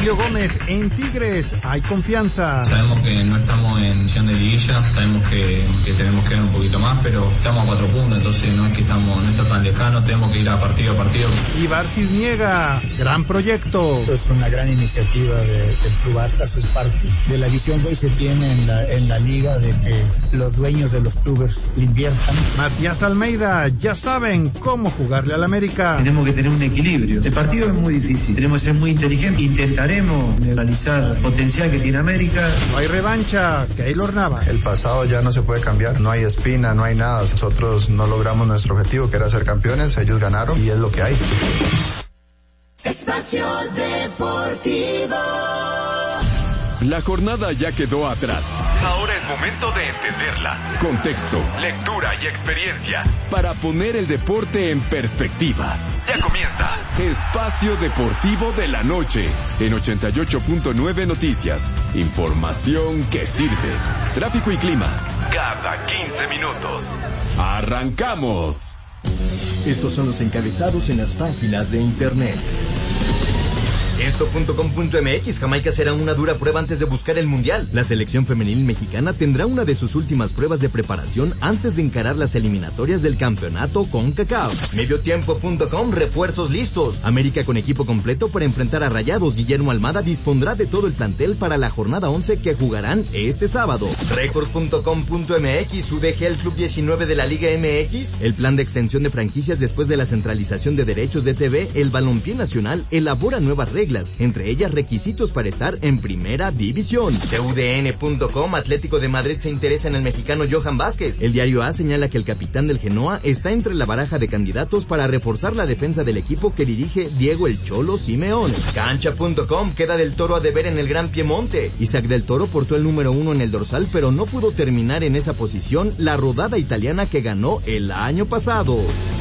Emilio Gómez, en Tigres hay confianza. Sabemos que no estamos en misión de liguilla, sabemos que tenemos que ir un poquito más, pero estamos a 4 puntos, entonces no es que no está tan lejano, tenemos que ir a partido a partido. Y Barcis Niega, gran proyecto. Es una gran iniciativa del Club Atlas, es parte de la visión que hoy se tiene en la liga de que los dueños de los clubes inviertan. Matías Almeida, ya saben cómo jugarle al América. Tenemos que tener un equilibrio. El partido es muy difícil, tenemos que ser muy inteligentes. Intentaremos analizar el potencial que tiene América. No hay revancha, Keylor Nava. El pasado ya no se puede cambiar, no hay espina, no hay nada. Nosotros no logramos nuestro objetivo, que era ser campeones, ellos ganaron y es lo que hay. Espacio Deportivo. La jornada ya quedó atrás. Ahora es momento de entenderla. Contexto, lectura y experiencia. Para poner el deporte en perspectiva. Ya comienza Espacio Deportivo de la Noche en 88.9 Noticias. Información que sirve. Tráfico y clima. Cada 15 minutos. ¡Arrancamos! Estos son los encabezados en las páginas de internet. Esto.com.mx, Jamaica será una dura prueba antes de buscar el Mundial. La selección femenil mexicana tendrá una de sus últimas pruebas de preparación antes de encarar las eliminatorias del campeonato CONCACAF. Mediotiempo.com, refuerzos listos. América con equipo completo para enfrentar a Rayados. Guillermo Almada dispondrá de todo el plantel para la jornada 11 que jugarán este sábado. Record.com.mx, UDG el Club 19 de la Liga MX. El plan de extensión de franquicias después de la centralización de derechos de TV, el Balompié Nacional elabora nuevas reglas, entre ellas requisitos para estar en primera división. TUDN.com, Atlético de Madrid se interesa en el mexicano Johan Vázquez. El diario A señala que el capitán del Genoa está entre la baraja de candidatos para reforzar la defensa del equipo que dirige Diego El Cholo Simeone. Cancha.com, queda Del Toro a deber en el Gran Piemonte. Isaac Del Toro portó el número 1 en el dorsal, pero no pudo terminar en esa posición la rodada italiana que ganó el año pasado.